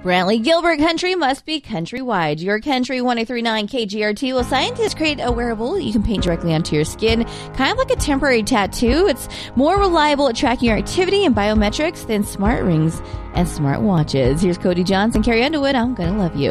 Brantley Gilbert Country must be countrywide. Your Country 1039 KGRT. Well, scientists create a wearable you can paint directly onto your skin, kind of like a temporary tattoo. It's more reliable at tracking your activity and biometrics than smart rings and smart watches. Here's Cody Johnson, Carrie Underwood. I'm gonna love you.